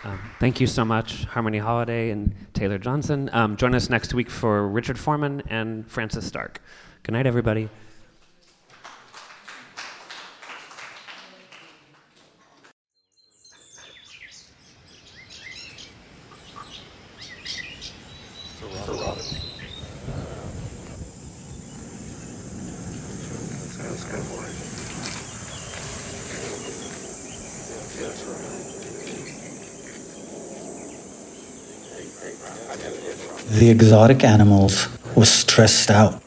Thank you so much, Harmony Holiday and Taylor Johnson. Join us next week for Richard Foreman and Francis Stark. Good night, everybody. The exotic animals were stressed out.